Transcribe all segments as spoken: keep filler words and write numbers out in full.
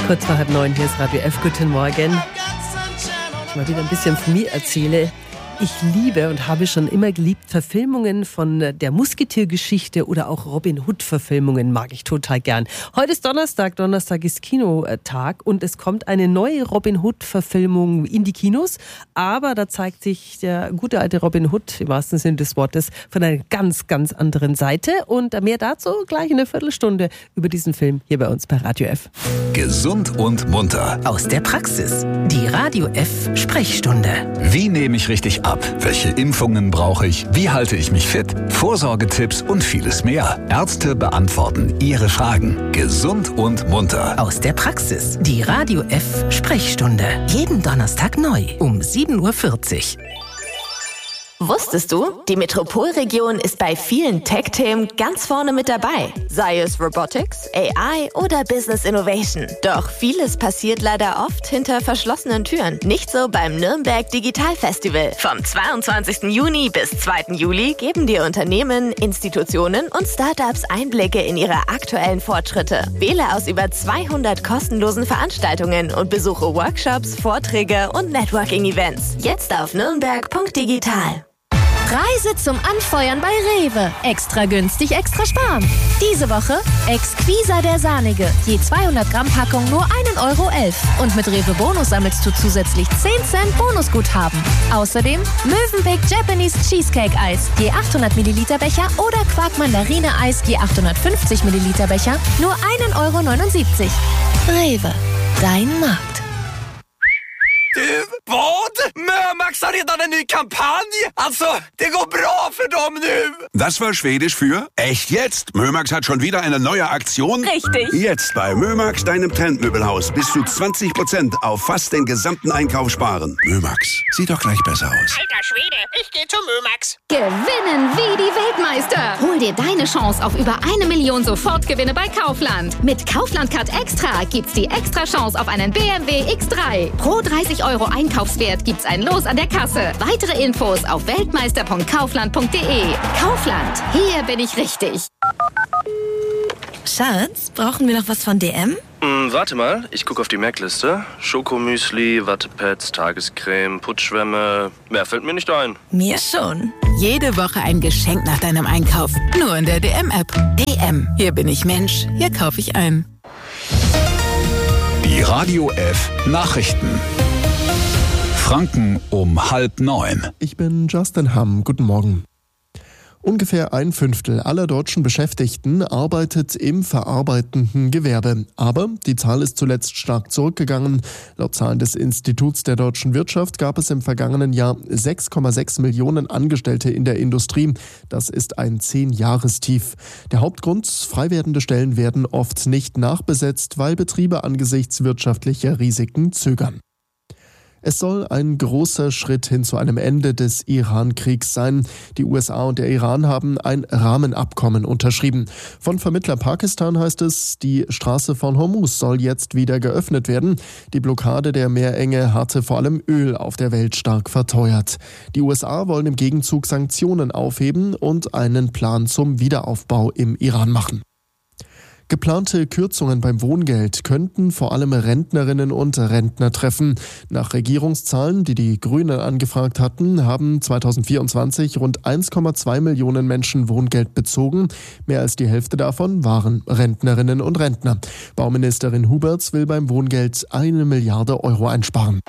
Kurz vor halb neun, hier ist Radio F. Guten Morgen. Ich mal wieder ein bisschen von mir erzähle. Ich liebe und habe schon immer geliebt Verfilmungen von der Musketier-Geschichte oder auch Robin Hood-Verfilmungen mag ich total gern. Heute ist Donnerstag, Donnerstag ist Kinotag und es kommt eine neue Robin Hood-Verfilmung in die Kinos. Aber da zeigt sich der gute alte Robin Hood, im wahrsten Sinne des Wortes, von einer ganz, ganz anderen Seite. Und mehr dazu gleich in einer Viertelstunde über diesen Film hier bei uns bei Radio F. Gesund und munter. Aus der Praxis. Die Radio F Sprechstunde. Wie nehme ich richtig ab? Welche Impfungen brauche ich? Wie halte ich mich fit? Vorsorgetipps und vieles mehr. Ärzte beantworten Ihre Fragen. Gesund und munter. Aus der Praxis. Die Radio F Sprechstunde. Jeden Donnerstag neu um sieben Uhr vierzig. Wusstest du, die Metropolregion ist bei vielen Tech-Themen ganz vorne mit dabei. Sei es Robotics, A I oder Business Innovation. Doch vieles passiert leider oft hinter verschlossenen Türen. Nicht so beim Nürnberg Digital Festival. Vom zweiundzwanzigsten Juni bis zweiten Juli geben dir Unternehmen, Institutionen und Startups Einblicke in ihre aktuellen Fortschritte. Wähle aus über zweihundert kostenlosen Veranstaltungen und besuche Workshops, Vorträge und Networking-Events. Jetzt auf nürnberg punkt digital. Reise zum Anfeuern bei Rewe. Extra günstig, extra sparen. Diese Woche Exquisa der Sahnige. Je zweihundert Gramm Packung nur ein Euro elf. Und mit Rewe Bonus sammelst du zusätzlich zehn Cent Bonusguthaben. Außerdem Mövenpick Japanese Cheesecake Eis. Je achthundert Milliliter Becher oder Quark Mandarine Eis. Je achthundertfünfzig Milliliter Becher. Nur ein Euro neunundsiebzig. Rewe. Dein Markt. Du, vad? Mörmax har redan en ny kampanj. Alltså, det går bra för dem nu. Das war Schwedisch für echt jetzt. Mörmax hat schon wieder eine neue Aktion. Richtig. Jetzt bei Mörmax, deinem Trendmöbelhaus, bis zu zwanzig Prozent auf fast den gesamten Einkauf sparen. Mörmax, sieht doch gleich besser aus. Alter Schwede, ich geh zu Mörmax. Gewinnen wie die Weltmeister. Hol dir deine Chance auf über eine Million Sofortgewinne bei Kaufland. Mit Kaufland Card Extra gibt's die extra Chance auf einen B M W X drei. Pro dreißig Euro Einkaufswert gibt's ein Los an der Kasse. Weitere Infos auf weltmeister punkt kaufland punkt de. Kaufland, hier bin ich richtig. Schatz, brauchen wir noch was von D M? Hm, warte mal, ich gucke auf die Merkliste. Schokomüsli, Wattepads, Tagescreme, Putzschwämme. Mehr fällt mir nicht ein. Mir schon. Jede Woche ein Geschenk nach deinem Einkauf. Nur in der D M-App. D M. Hier bin ich Mensch. Hier kaufe ich ein. Die Radio F Nachrichten. Franken um halb neun. Ich bin Justin Hamm. Guten Morgen. Ungefähr ein Fünftel aller deutschen Beschäftigten arbeitet im verarbeitenden Gewerbe. Aber die Zahl ist zuletzt stark zurückgegangen. Laut Zahlen des Instituts der deutschen Wirtschaft gab es im vergangenen Jahr sechs Komma sechs Millionen Angestellte in der Industrie. Das ist ein Zehn-Jahrestief. Der Hauptgrund: frei werdende Stellen werden oft nicht nachbesetzt, weil Betriebe angesichts wirtschaftlicher Risiken zögern. Es soll ein großer Schritt hin zu einem Ende des Iran-Kriegs sein. Die U S A und der Iran haben ein Rahmenabkommen unterschrieben. Von Vermittler Pakistan heißt es, die Straße von Hormuz soll jetzt wieder geöffnet werden. Die Blockade der Meerenge hatte vor allem Öl auf der Welt stark verteuert. Die U S A wollen im Gegenzug Sanktionen aufheben und einen Plan zum Wiederaufbau im Iran machen. Geplante Kürzungen beim Wohngeld könnten vor allem Rentnerinnen und Rentner treffen. Nach Regierungszahlen, die die Grünen angefragt hatten, haben zweitausendvierundzwanzig rund eins Komma zwei Millionen Menschen Wohngeld bezogen. Mehr als die Hälfte davon waren Rentnerinnen und Rentner. Bauministerin Huberts will beim Wohngeld eine Milliarde Euro einsparen.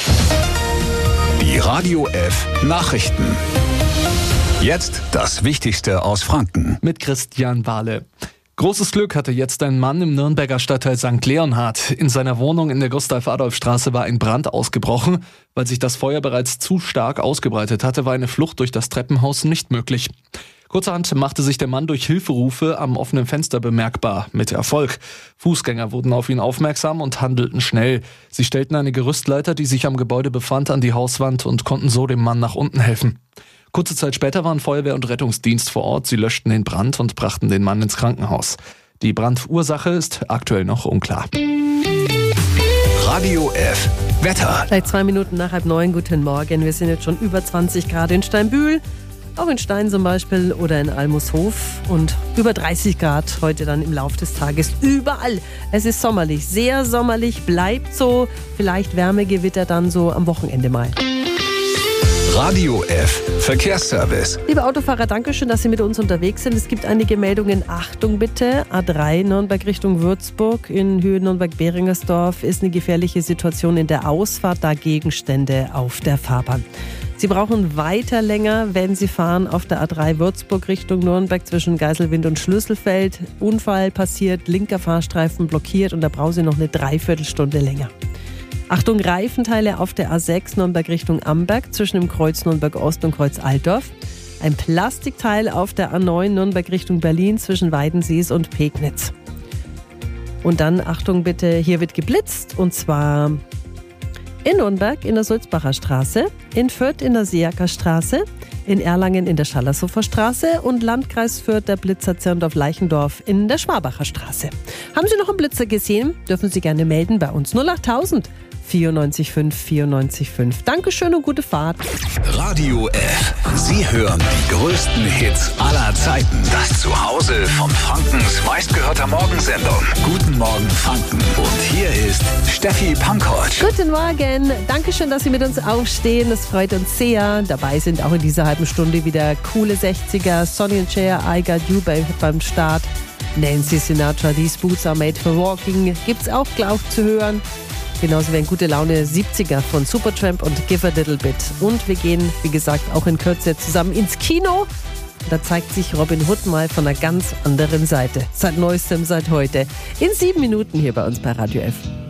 Die Radio F Nachrichten. Jetzt das Wichtigste aus Franken. Mit Christian Wahle. Großes Glück hatte jetzt ein Mann im Nürnberger Stadtteil Sankt Leonhard. In seiner Wohnung in der Gustav-Adolf-Straße war ein Brand ausgebrochen. Weil sich das Feuer bereits zu stark ausgebreitet hatte, war eine Flucht durch das Treppenhaus nicht möglich. Kurzerhand machte sich der Mann durch Hilferufe am offenen Fenster bemerkbar, mit Erfolg. Fußgänger wurden auf ihn aufmerksam und handelten schnell. Sie stellten eine Gerüstleiter, die sich am Gebäude befand, an die Hauswand und konnten so dem Mann nach unten helfen. Kurze Zeit später waren Feuerwehr und Rettungsdienst vor Ort. Sie löschten den Brand und brachten den Mann ins Krankenhaus. Die Brandursache ist aktuell noch unklar. Radio F Wetter. Gleich zwei Minuten nach halb neun. Guten Morgen. Wir sind jetzt schon über zwanzig Grad in Steinbühl. Auch in Stein zum Beispiel oder in Almushof. Und über dreißig Grad heute dann im Laufe des Tages überall. Es ist sommerlich, sehr sommerlich, bleibt so. Vielleicht Wärmegewitter dann so am Wochenende mal. Radio F Verkehrsservice. Liebe Autofahrer, danke schön, dass Sie mit uns unterwegs sind. Es gibt einige Meldungen. Achtung bitte, A drei Nürnberg Richtung Würzburg in Höhe Nürnberg-Behringersdorf ist eine gefährliche Situation in der Ausfahrt, da Gegenstände auf der Fahrbahn. Sie brauchen weiter länger, wenn Sie fahren auf der A drei Würzburg Richtung Nürnberg zwischen Geiselwind und Schlüsselfeld. Unfall passiert, linker Fahrstreifen blockiert und da brauchen Sie noch eine Dreiviertelstunde länger. Achtung, Reifenteile auf der A sechs Nürnberg Richtung Amberg zwischen dem Kreuz Nürnberg Ost und Kreuz Altdorf. Ein Plastikteil auf der A neun Nürnberg Richtung Berlin zwischen Weidensees und Pegnitz. Und dann, Achtung bitte, hier wird geblitzt und zwar in Nürnberg in der Sulzbacher Straße, in Fürth in der Seeacker Straße, in Erlangen in der Schallershofer Straße und Landkreis Fürth der Blitzer Zirndorf-Leichendorf in der Schwabacher Straße. Haben Sie noch einen Blitzer gesehen? Dürfen Sie gerne melden bei uns. null achttausend vierundneunzig fünf vierundneunzig fünf. Dankeschön und gute Fahrt. Radio F. Sie hören die größten Hits aller Zeiten. Das Zuhause von Frankens meistgehörter Morgensendung. Guten Morgen Franken. Und hier ist Steffi Pankovic. Guten Morgen. Dankeschön, dass Sie mit uns aufstehen. Das freut uns sehr. Dabei sind auch in dieser halben Stunde wieder coole sechziger. Sonny and Cher, I Got You bei, beim Start. Nancy Sinatra, These Boots Are Made for Walking. Gibt's auch gleich zu hören. Genauso wie ein gute Laune siebziger von Supertramp und Give a Little Bit. Und wir gehen, wie gesagt, auch in Kürze zusammen ins Kino. Da zeigt sich Robin Hood mal von einer ganz anderen Seite. Seit neuestem, seit heute. In sieben Minuten hier bei uns bei Radio F.